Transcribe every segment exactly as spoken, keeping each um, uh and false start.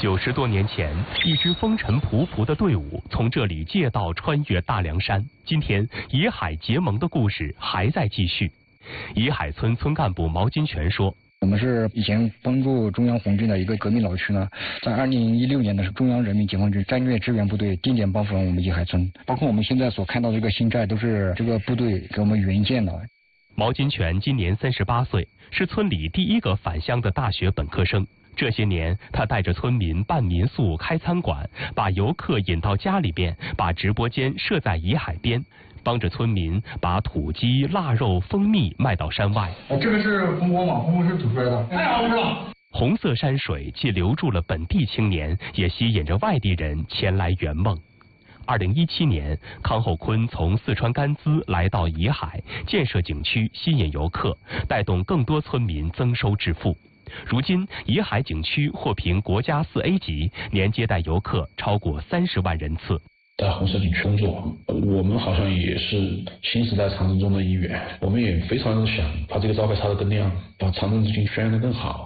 九十多年前，一支风尘仆仆的队伍从这里借道穿越大凉山。今天，乙海结盟的故事还在继续。乙海村村干部毛金泉说：“ 我们是以前帮助中央红军的一个革命老区呢，在二零一六年的是中央人民解放军战略支援部队定点帮扶了我们乙海村，包括我们现在所看到的这个新寨，都是这个部队给我们援建的。” 毛金泉今年三十八岁，是村里第一个返乡的大学本科生。这些年，他带着村民办民宿、开餐馆，把游客引到家里边，把直播间设在乙海边，帮着村民把土鸡、腊肉、蜂蜜卖到山外。 这个是红果嘛，红果是煮出来的，太好吃了。 红色山水既留住了本地青年，也吸引着外地人前来圆梦。二零一七年，康厚坤从四川甘孜来到乙海，建设景区，吸引游客，带动更多村民增收致富。如今，乙海景区获评国家四 A 级，年接待游客超过三十万人次。 在红色景区工作，我们好像也是新时代长征中的一员，我们也非常想把这个招牌插得更亮，把长征之情宣扬得更好。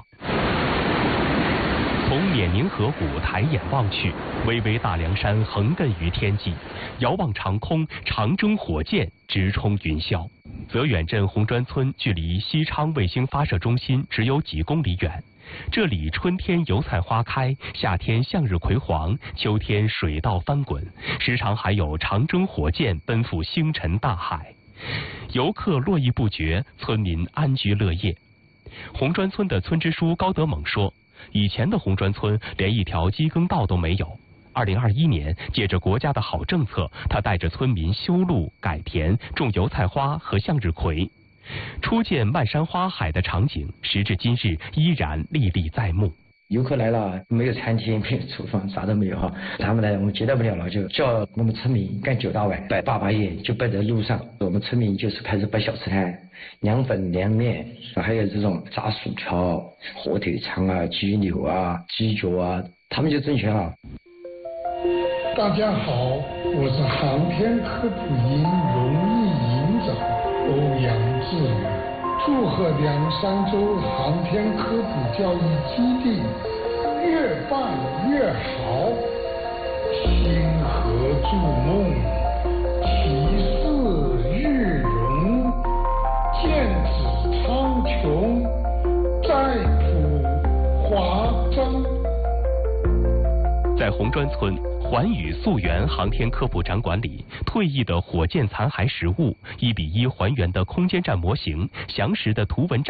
从冕宁河谷抬眼望去，巍巍大凉山横亘于天际，遥望长空，长征火箭直冲云霄。泽远镇红砖村距离西昌卫星发射中心只有几公里远，这里春天油菜花开，夏天向日葵黄，秋天水稻翻滚，时常还有长征火箭奔赴星辰大海。游客络绎不绝，村民安居乐业。红砖村的村支书高德猛说，以前的红砖村连一条机耕道都没有。二零二一年，借着国家的好政策，他带着村民修路、改田、种油菜花和向日葵，初见漫山花海的场景，时至今日依然历历在目。 游客来了，没有餐厅，没有厨房，啥都没有哈。他们来我们接待不了了，就叫我们村民干九大碗，摆八把眼，就摆在路上。我们村民就是开始摆小吃摊，凉粉、凉面，还有这种炸薯条、火腿肠啊、鸡柳啊、鸡脚啊，他们就挣钱了。 大家好，我是航天科普营荣誉营长欧阳志远。祝贺凉山州航天科普教育基地越办越好，星河筑梦，其事日荣，剑指苍穹，再普华章。 在红砖村环宇溯源航天科普展馆里，退役的火箭残骸实物，一比一还原的空间站模型，详实的图文展